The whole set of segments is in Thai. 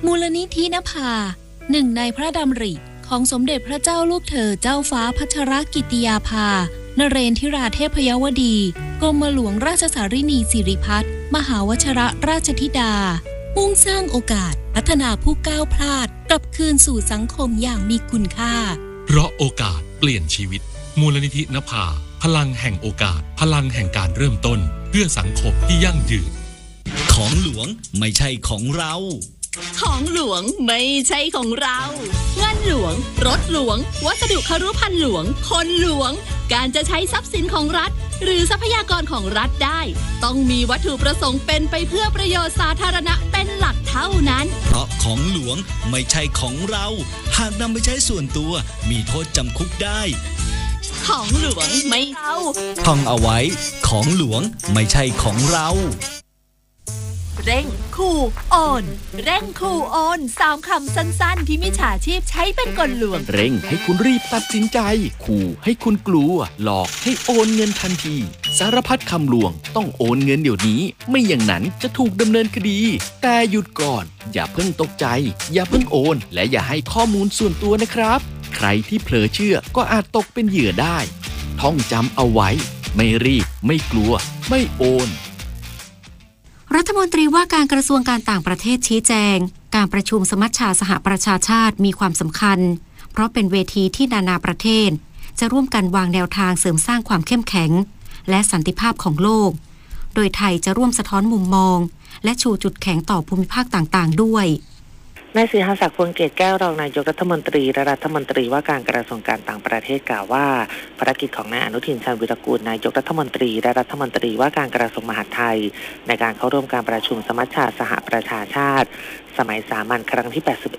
มูลนิธินภาหนึ่งในพระดำริของสมเด็จพระเจ้าลูกเธอเจ้าฟ้าพัชรกิติยาภานเรนทิราเทพยวดีกรมหลวงราชสารินีสิริพัฒน์มหาวชิรราชธิดามุ่งสร้างโอกาสพัฒนาผู้ก้าวพลาดกลับคืนสู่สังคมอย่างมีคุณค่าเพราะโอกาสเปลี่ยนชีวิตมูลนิธินภาพลังแห่งโอกาสพลังแห่งการเริ่มต้นเพื่อสังคมที่ยั่งยืนของหลวงไม่ใช่ของเราของหลวงไม่ใช่ของเราเงินหลวงรถหลวงวัสดุครุภัณฑ์หลวงคนหลวงการจะใช้ทรัพย์สินของรัฐหรือทรัพยากรของรัฐได้ต้องมีวัตถุประสงค์เป็นไปเพื่อประโยชน์สาธารณะเป็นหลักเท่านั้นเพราะของหลวงไม่ใช่ของเราหากนำไปใช้ส่วนตัวมีโทษจำคุกได้ของหลวงไม่เอาท่องเอาไว้ของหลวงไม่ใช่ของเราเร่งขู่โอนเร่งขู่โอน3 คำสั้นๆที่มิจฉาชีพใช้เป็นกลลวงเร่งให้คุณรีบตัดสินใจขู่ให้คุณกลัวหลอกให้โอนเงินทันทีสารพัดคำลวงต้องโอนเงินเดี๋ยวนี้ไม่อย่างนั้นจะถูกดำเนินคดีแต่หยุดก่อนอย่าเพิ่งตกใจอย่าเพิ่งโอนและอย่าให้ข้อมูลส่วนตัวนะครับใครที่เผลอเชื่อก็อาจตกเป็นเหยื่อได้ท่องจำเอาไว้ไม่รีบไม่กลัวไม่โอนรัฐมนตรีว่าการกระทรวงการต่างประเทศชี้แจงการประชุมสมัชชาสหประชาชาติมีความสำคัญเพราะเป็นเวทีที่นานาประเทศจะร่วมกันวางแนวทางเสริมสร้างความเข้มแข็งและสันติภาพของโลกโดยไทยจะร่วมสะท้อนมุมมองและชูจุดแข็งต่อภูมิภาคต่างๆด้วยนายศิริศักดิ์ พวงเกตแก้วรองนายกรัฐมนตรีและรัฐมนตรีว่าการกระทรวงการต่างประเทศกล่าวว่าภารกิจของนายอนุทินชาญวิรากูลนายกรัฐมนตรีและรัฐมนตรีว่าการกระทรวงมหาดไทยในการเข้าร่วมการประชุมสมัชชาสหประชาชาติสมัยสามัญครั้งที่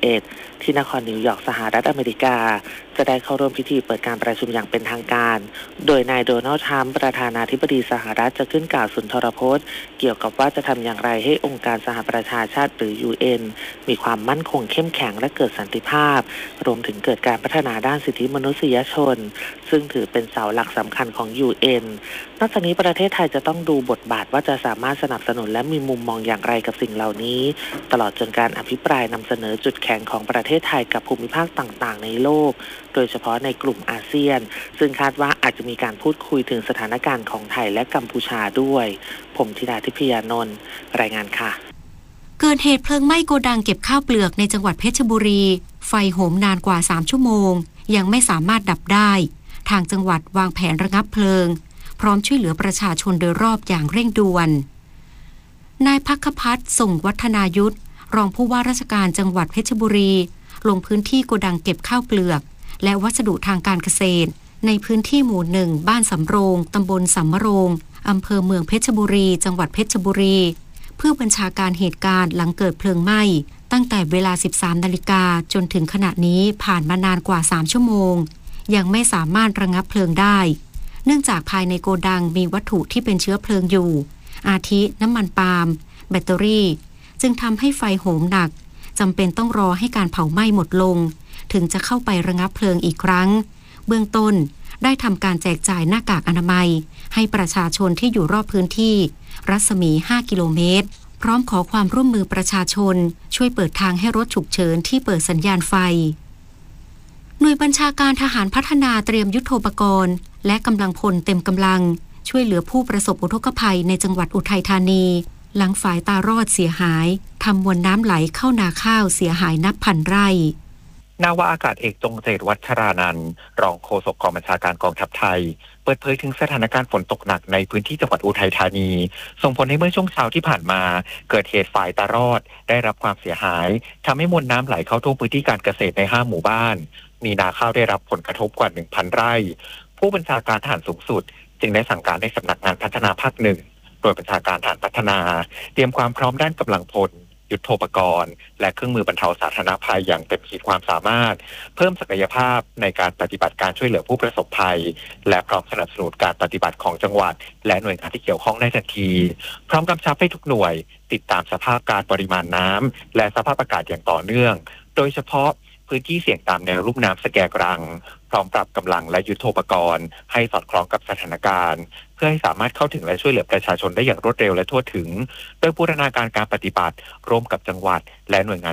81 ที่นครนิวยอร์กสหรัฐอเมริกาจะได้เข้าร่วมพิธีเปิดการประชุมอย่างเป็นทางการโดยนายโดนัลด์ทรัมป์ประธานาธิบดีสหรัฐจะขึ้นกล่าวสุนทรพจน์เกี่ยวกับว่าจะทำอย่างไรให้องค์การสหประชาชาติหรือ UN มีความมั่นคงเข้มแข็งและเกิดสันติภาพรวมถึงเกิดการพัฒนาด้านสิทธิมนุษยชนซึ่งถือเป็นเสาหลักสำคัญของ UN นอกจากนี้ประเทศไทยจะต้องดูบทบาทว่าจะสามารถสนับสนุนและมีมุมมองอย่างไรกับสิ่งเหล่านี้ตลอดจนการอภิปรายนำเสนอจุดแข็งของประเทศไทยกับภูมิภาคต่างๆในโลกโดยเฉพาะในกลุ่มอาเซียนซึ่งคาดว่าอาจจะมีการพูดคุยถึงสถานการณ์ของไทยและกัมพูชาด้วยผมธิดาทิพยานนท์รายงานค่ะเกิดเหตุเพลิงไหม้โกดังเก็บข้าวเปลือกในจังหวัดเพชรบุรีไฟโหมนานกว่า3 ชั่วโมงยังไม่สามารถดับได้ทางจังหวัดวางแผนระงับเพลิงพร้อมช่วยเหลือประชาชนโดยรอบอย่างเร่งด่วนนายภัคพัฒน์ส่งวัฒนายุทธรองผู้ว่าราชการจังหวัดเพชรบุรีลงพื้นที่โกดังเก็บข้าวเปลือกและวัสดุทางการเกษตรในพื้นที่หมู่1บ้านสำโรงตำบลสำมะโรงอำเภอเมืองเพชรบุรีจังหวัดเพชรบุรีเพื่อบัญชาการเหตุการณ์หลังเกิดเพลิงไหม้ตั้งแต่เวลา 13 นาฬิกาจนถึงขณะนี้ผ่านมานานกว่า3 ชั่วโมงยังไม่สามารถระงับเพลิงได้เนื่องจากภายในโกดังมีวัตถุที่เป็นเชื้อเพลิงอยู่อาทิน้ำมันปาล์มแบตเตอรี่จึงทำให้ไฟโหมหนักจำเป็นต้องรอให้การเผาไหม้หมดลงถึงจะเข้าไประงับเพลิงอีกครั้งเบื้องต้นได้ทำการแจกจ่ายหน้ากากอนามัยให้ประชาชนที่อยู่รอบพื้นที่รัศมี5 กิโลเมตรพร้อมขอความร่วมมือประชาชนช่วยเปิดทางให้รถฉุกเฉินที่เปิดสัญญาณไฟหน่วยบัญชาการทหารพัฒนาเตรียมยุทโธปกรณ์และกำลังพลเต็มกำลังช่วยเหลือผู้ประสบอุทกภัยในจังหวัดอุทัยธานีหลังฝายตารอดเสียหายทำมวลน้ำไหลเข้านาข้าวเสียหายนับพันไร่นาวาอากาศเอกจงเจตวัชรานันท์รองโฆษกกองบัญชาการกองทัพไทยเปิดเผยถึงสถานการณ์ฝนตกหนักในพื้นที่จังหวัดอุทัยธานีส่งผลให้เมื่อช่วงเช้าที่ผ่านมาเกิดเหตุฝายตารอดได้รับความเสียหายทำให้มวลน้ำไหลเข้าท่วมพื้นที่การเกษตรใน5 หมู่บ้านมีนาข้าวได้รับผลกระทบกว่า 1,000 ไร่ผู้บัญชาการทหารสูงสุดจึงได้สั่งการให้สำนักงานพัฒนาภาค 1โดยบัญชาการทหารพัฒนาเตรียมความพร้อมด้านกำลังพลยุทโธปกรณ์และเครื่องมือบรรเทาสาธารณภัยอย่างเต็มขีดความสามารถเพิ่มศักยภาพในการปฏิบัติการช่วยเหลือผู้ประสบภัยและพร้อมสนับสนุนการปฏิบัติของจังหวัดและหน่วยงานที่เกี่ยวข้องได้ทันทีพร้อมกำชับให้ทุกหน่วยติดตามสภาพการปริมาณน้ำและสภาพอากาศอย่างต่อเนื่องโดยเฉพาะพื้นที่เสี่ยงตามแนวลุ่มน้ำสแกกรังพร้อมปรับกำลังและยุทโธปกรณ์ให้สอดคล้องกับสถานการณ์เพื่อให้สามารถเข้าถึงและช่วยเหลือประชาชนได้อย่างรวดเร็วและทั่วถึงโดยบูรณาการการปฏิบัติร่วมกับจังหวัดและหน่วยงาน